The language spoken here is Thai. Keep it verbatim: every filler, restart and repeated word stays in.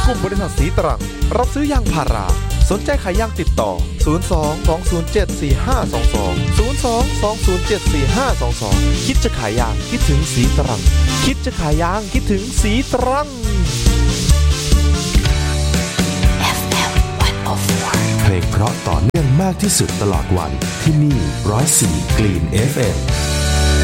กลุ่มบริษัทสีตรังรับซื้อยางพาราสนใจขายยางติดต่อศูนย์ สอง สอง ศูนย์ เจ็ด สี่ ห้า สอง สอง ศูนย์ สอง สอง ศูนย์ เจ็ด สี่ ห้า สอง สองคิดจะขายยางคิดถึงสีตรังคิดจะขายยางคิดถึงสีตรังเอฟ เอ็ม หนึ่งศูนย์สี่เพลงเพราะต่อเนื่องมากที่สุดตลอดวันที่นี่หนึ่งศูนย์สี่ Green เอฟ เอ็ม